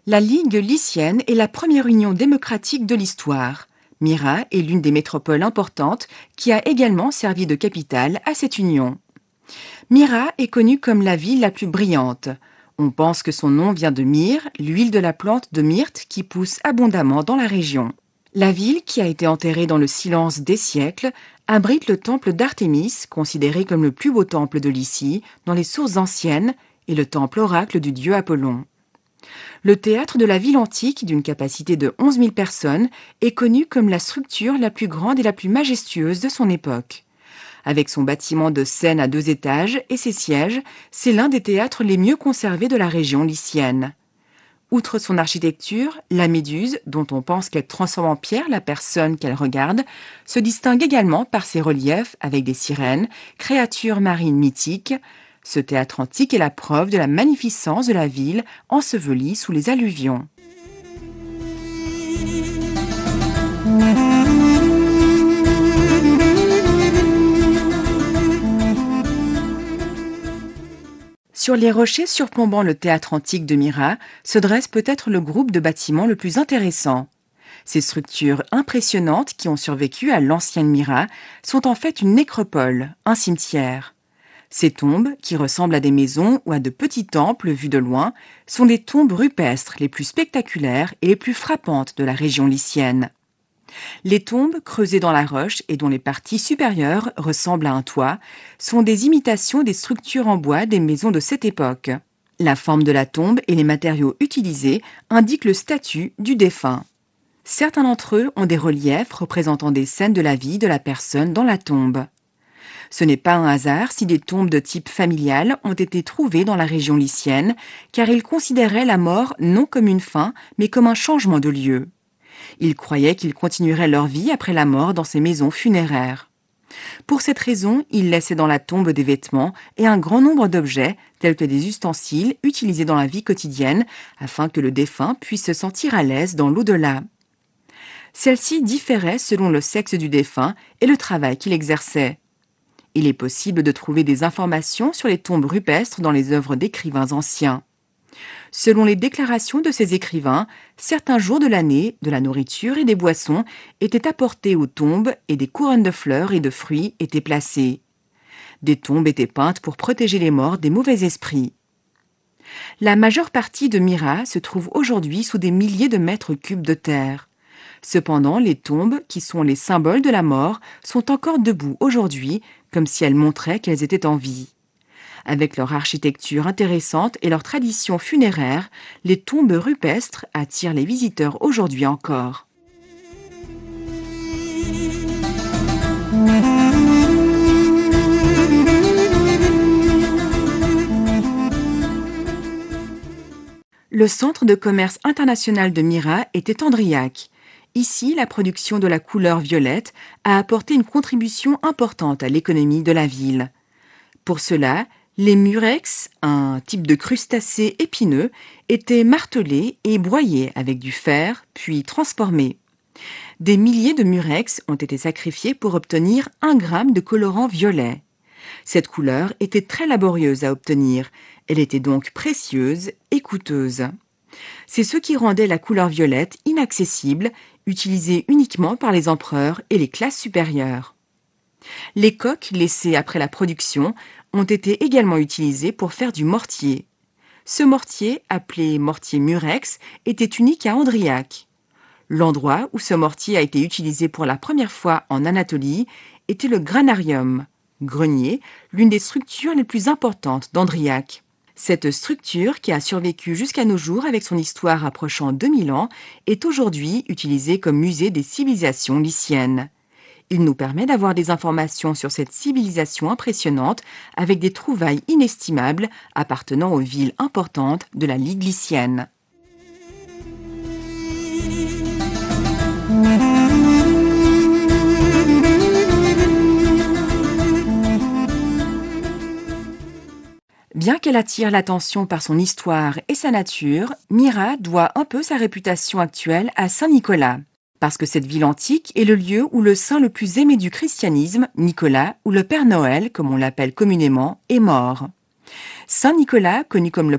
La Ligue lycienne est la première union démocratique de l'histoire. Myra est l'une des métropoles importantes qui a également servi de capitale à cette union. Myra est connue comme la ville la plus brillante. On pense que son nom vient de myrrhe, l'huile de la plante de myrte qui pousse abondamment dans la région. La ville, qui a été enterrée dans le silence des siècles, abrite le temple d'Artémis, considéré comme le plus beau temple de Lycie, dans les sources anciennes, et le temple oracle du dieu Apollon. Le théâtre de la ville antique, d'une capacité de 11 000 personnes, est connu comme la structure la plus grande et la plus majestueuse de son époque. Avec son bâtiment de scène à 2 étages et ses sièges, c'est l'un des théâtres les mieux conservés de la région lycienne. Outre son architecture, la Méduse, dont on pense qu'elle transforme en pierre la personne qu'elle regarde, se distingue également par ses reliefs avec des sirènes, créatures marines mythiques. Ce théâtre antique est la preuve de la magnificence de la ville ensevelie sous les alluvions. Sur les rochers surplombant le théâtre antique de Myra se dresse peut-être le groupe de bâtiments le plus intéressant. Ces structures impressionnantes qui ont survécu à l'ancienne Myra sont en fait une nécropole, un cimetière. Ces tombes, qui ressemblent à des maisons ou à de petits temples vus de loin, sont des tombes rupestres les plus spectaculaires et les plus frappantes de la région lycienne. Les tombes, creusées dans la roche et dont les parties supérieures ressemblent à un toit, sont des imitations des structures en bois des maisons de cette époque. La forme de la tombe et les matériaux utilisés indiquent le statut du défunt. Certains d'entre eux ont des reliefs représentant des scènes de la vie de la personne dans la tombe. Ce n'est pas un hasard si des tombes de type familial ont été trouvées dans la région lycienne, car ils considéraient la mort non comme une fin, mais comme un changement de lieu. Ils croyaient qu'ils continueraient leur vie après la mort dans ces maisons funéraires. Pour cette raison, ils laissaient dans la tombe des vêtements et un grand nombre d'objets, tels que des ustensiles utilisés dans la vie quotidienne, afin que le défunt puisse se sentir à l'aise dans l'au-delà. Celle-ci différait selon le sexe du défunt et le travail qu'il exerçait. Il est possible de trouver des informations sur les tombes rupestres dans les œuvres d'écrivains anciens. Selon les déclarations de ces écrivains, certains jours de l'année, de la nourriture et des boissons étaient apportés aux tombes et des couronnes de fleurs et de fruits étaient placées. Des tombes étaient peintes pour protéger les morts des mauvais esprits. La majeure partie de Myra se trouve aujourd'hui sous des milliers de mètres cubes de terre. Cependant, les tombes, qui sont les symboles de la mort, sont encore debout aujourd'hui, comme si elles montraient qu'elles étaient en vie. Avec leur architecture intéressante et leur tradition funéraire, les tombes rupestres attirent les visiteurs aujourd'hui encore. Le centre de commerce international de Myra était Andriac. Ici, la production de la couleur violette a apporté une contribution importante à l'économie de la ville. Pour cela, les murex, un type de crustacés épineux, étaient martelés et broyés avec du fer, puis transformés. Des milliers de murex ont été sacrifiés pour obtenir 1 gramme de colorant violet. Cette couleur était très laborieuse à obtenir, elle était donc précieuse et coûteuse. C'est ce qui rendait la couleur violette inaccessible, utilisée uniquement par les empereurs et les classes supérieures. Les coques laissées après la production ont été également utilisées pour faire du mortier. Ce mortier, appelé mortier murex, était unique à Andriac. L'endroit où ce mortier a été utilisé pour la première fois en Anatolie était le granarium, grenier, l'une des structures les plus importantes d'Andriac. Cette structure, qui a survécu jusqu'à nos jours avec son histoire approchant 2000 ans, est aujourd'hui utilisée comme musée des civilisations lyciennes. Il nous permet d'avoir des informations sur cette civilisation impressionnante avec des trouvailles inestimables appartenant aux villes importantes de la Ligue lycienne. Bien qu'elle attire l'attention par son histoire et sa nature, Myra doit un peu sa réputation actuelle à Saint-Nicolas. Parce que cette ville antique est le lieu où le saint le plus aimé du christianisme, Nicolas, ou le Père Noël, comme on l'appelle communément, est mort. Saint Nicolas, connu comme le